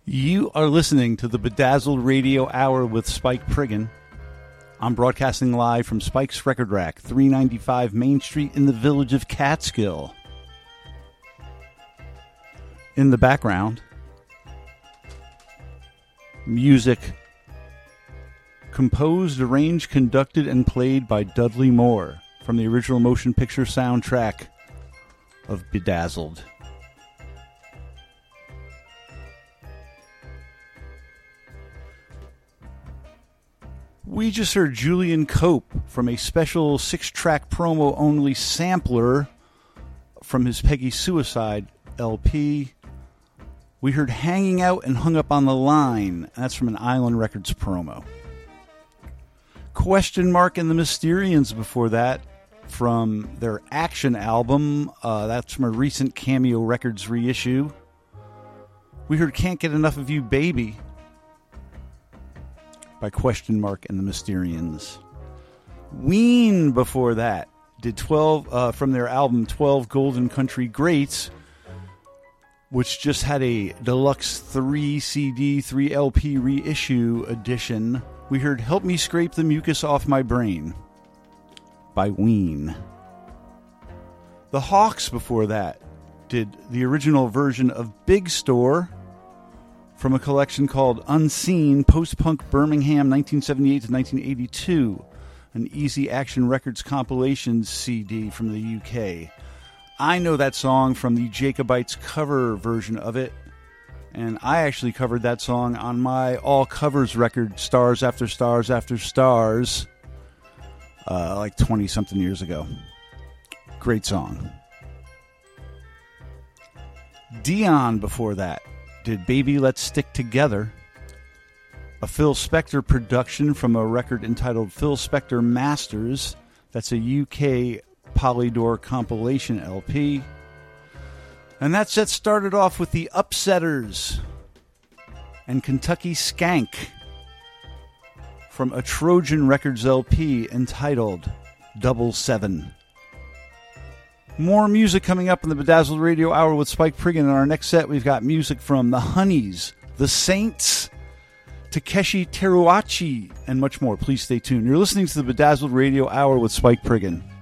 You are listening to the Bedazzled Radio Hour with Spike Priggin. I'm broadcasting live from Spike's Record Rack, 395 Main Street in the village of Catskill. In the background, music composed, arranged, conducted, and played by Dudley Moore from the original motion picture soundtrack of Bedazzled. We just heard Julian Cope from a special 6-track promo-only sampler from his Peggy Suicide LP. We heard Hanging Out and Hung Up on the Line. That's from an Island Records promo. Question Mark and the Mysterians before that from their Action album. That's from a recent Cameo Records reissue. We heard Can't Get Enough of You, Baby by Question Mark and the Mysterians. Ween before that did 12 from their album 12 Golden Country Greats, which just had a deluxe 3 CD, 3 LP reissue edition. We heard Help Me Scrape the Mucus Off My Brain by Ween. The Hawks before that did the original version of Big Store from a collection called Unseen, Post-Punk Birmingham 1978 to 1982, an Easy Action Records compilations CD from the UK. I know that song from the Jacobites cover version of it, and I actually covered that song on my all covers record, Stars After Stars After Stars, like 20-something years ago. Great song. Dion before that did Baby Let's Stick Together, a Phil Spector production from a record entitled Phil Spector Masters. That's a UK Polydor compilation LP. And that set started off with the Upsetters and Kentucky Skank from a Trojan Records LP entitled Double Seven. More music coming up in the Bedazzled Radio Hour with Spike Priggin. In our next set, we've got music from the Honeys, the Saints, Takeshi Teruochi, and much more. Please stay tuned. You're listening to the Bedazzled Radio Hour with Spike Priggin.